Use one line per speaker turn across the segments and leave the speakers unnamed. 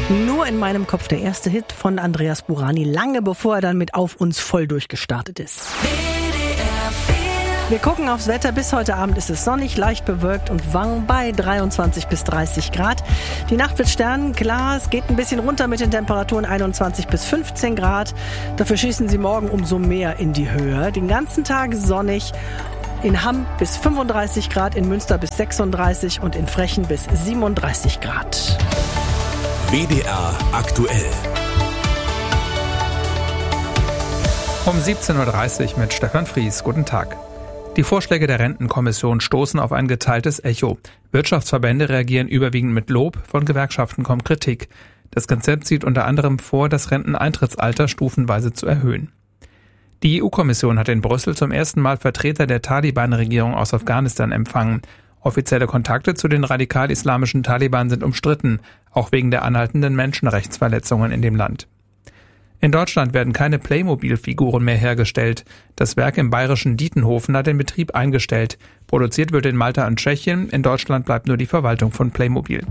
Nur in meinem Kopf, der erste Hit von Andreas Burani, lange bevor er dann mit Auf uns voll durchgestartet ist. Wir gucken aufs Wetter. Bis heute Abend ist es sonnig, leicht bewölkt und warm bei 23 bis 30 Grad. Die Nacht wird sternenklar. Es geht ein bisschen runter mit den Temperaturen 21 bis 15 Grad. Dafür schießen sie morgen umso mehr in die Höhe. Den ganzen Tag sonnig. In Hamm bis 35 Grad, in Münster bis 36 und in Frechen bis 37 Grad.
WDR aktuell.
Um 17.30 Uhr mit Stefan Fries. Guten Tag. Die Vorschläge der Rentenkommission stoßen auf ein geteiltes Echo. Wirtschaftsverbände reagieren überwiegend mit Lob, von Gewerkschaften kommt Kritik. Das Konzept sieht unter anderem vor, das Renteneintrittsalter stufenweise zu erhöhen. Die EU-Kommission hat in Brüssel zum ersten Mal Vertreter der Taliban-Regierung aus Afghanistan empfangen. Offizielle Kontakte zu den radikal-islamischen Taliban sind umstritten, auch wegen der anhaltenden Menschenrechtsverletzungen in dem Land. In Deutschland werden keine Playmobil-Figuren mehr hergestellt. Das Werk im bayerischen Dietenhofen hat den Betrieb eingestellt. Produziert wird in Malta und Tschechien. In Deutschland bleibt nur die Verwaltung von Playmobil.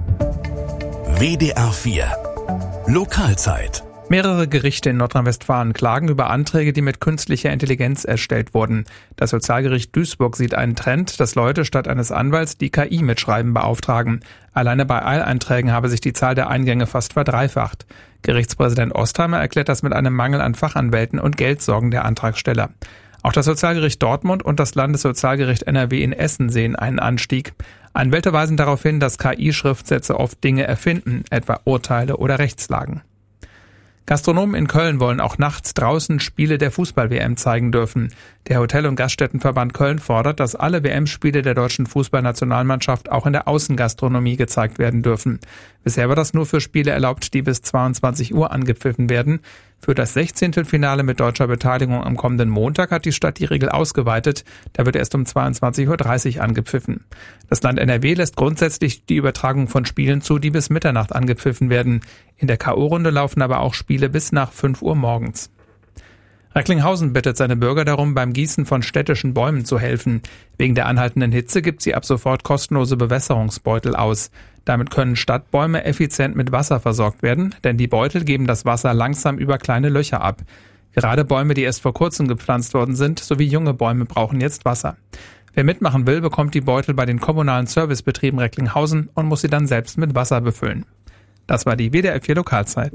WDR 4 Lokalzeit.
Mehrere Gerichte in Nordrhein-Westfalen klagen über Anträge, die mit künstlicher Intelligenz erstellt wurden. Das Sozialgericht Duisburg sieht einen Trend, dass Leute statt eines Anwalts die KI mit Schreiben beauftragen. Alleine bei Eileinträgen habe sich die Zahl der Eingänge fast verdreifacht. Gerichtspräsident Ostheimer erklärt das mit einem Mangel an Fachanwälten und Geldsorgen der Antragsteller. Auch das Sozialgericht Dortmund und das Landessozialgericht NRW in Essen sehen einen Anstieg. Anwälte weisen darauf hin, dass KI-Schriftsätze oft Dinge erfinden, etwa Urteile oder Rechtslagen. Gastronomen in Köln wollen auch nachts draußen Spiele der Fußball-WM zeigen dürfen. Der Hotel- und Gaststättenverband Köln fordert, dass alle WM-Spiele der deutschen Fußballnationalmannschaft auch in der Außengastronomie gezeigt werden dürfen. Bisher war das nur für Spiele erlaubt, die bis 22 Uhr angepfiffen werden. Für das 16. Finale mit deutscher Beteiligung am kommenden Montag hat die Stadt die Regel ausgeweitet. Da wird erst um 22.30 Uhr angepfiffen. Das Land NRW lässt grundsätzlich die Übertragung von Spielen zu, die bis Mitternacht angepfiffen werden. In der K.O.-Runde laufen aber auch Spiele bis nach 5 Uhr morgens. Recklinghausen bittet seine Bürger darum, beim Gießen von städtischen Bäumen zu helfen. Wegen der anhaltenden Hitze gibt sie ab sofort kostenlose Bewässerungsbeutel aus. Damit können Stadtbäume effizient mit Wasser versorgt werden, denn die Beutel geben das Wasser langsam über kleine Löcher ab. Gerade Bäume, die erst vor kurzem gepflanzt worden sind, sowie junge Bäume brauchen jetzt Wasser. Wer mitmachen will, bekommt die Beutel bei den kommunalen Servicebetrieben Recklinghausen und muss sie dann selbst mit Wasser befüllen. Das war die WDR 4 Lokalzeit.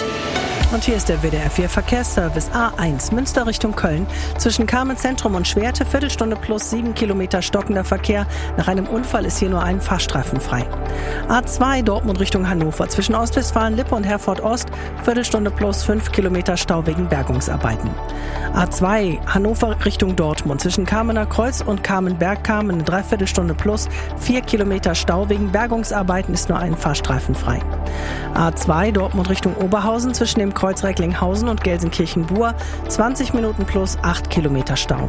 Und hier ist der WDR 4 Verkehrsservice A1 Münster Richtung Köln. Zwischen Kamenz-Zentrum und Schwerte, Viertelstunde plus 7 Kilometer stockender Verkehr. Nach einem Unfall ist hier nur ein Fahrstreifen frei. A2 Dortmund Richtung Hannover. Zwischen Ostwestfalen-Lippe und Herford-Ost, Viertelstunde plus 5 Kilometer Stau wegen Bergungsarbeiten. A2 Hannover Richtung Dortmund. Zwischen Kamener Kreuz und Kamenberg-Kamen eine Dreiviertelstunde plus 4 Kilometer Stau wegen Bergungsarbeiten ist nur ein Fahrstreifen frei. A2 Dortmund Richtung Oberhausen. Zwischen dem Kreuz Recklinghausen und Gelsenkirchen-Buhr 20 Minuten plus 8 Kilometer Stau.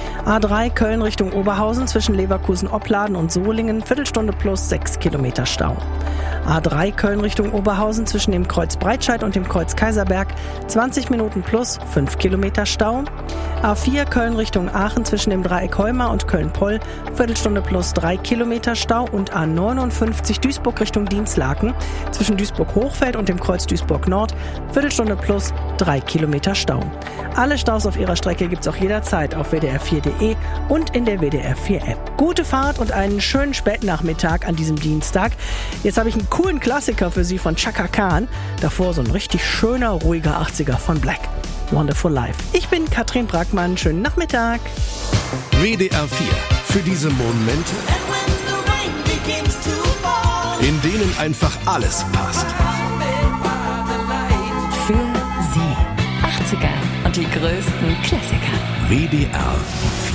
A3 Köln Richtung Oberhausen zwischen Leverkusen-Opladen und Solingen, Viertelstunde plus 6 Kilometer Stau. A3 Köln Richtung Oberhausen zwischen dem Kreuz Breitscheid und dem Kreuz Kaiserberg 20 Minuten plus 5 Kilometer Stau. A4 Köln Richtung Aachen zwischen dem Dreieck Heuma und Köln-Poll, Viertelstunde plus 3 Kilometer Stau. Und A59 Duisburg Richtung Dienstlaken zwischen Duisburg-Hochfeld und dem Kreuz Duisburg-Nord, Viertelstunde plus 3 Kilometer Stau. Alle Staus auf ihrer Strecke gibt's auch jederzeit auf wdr4.de und in der WDR 4 App. Gute Fahrt und einen schönen Spätnachmittag an diesem Dienstag. Jetzt habe ich einen coolen Klassiker für Sie von Chaka Khan. Davor so ein richtig schöner, ruhiger 80er von Black. Wonderful Life. Ich bin Katrin Brackmann. Schönen Nachmittag.
WDR 4 für diese Momente, in denen einfach alles passt.
Für Sie 80er und die größten Klassiker.
WDR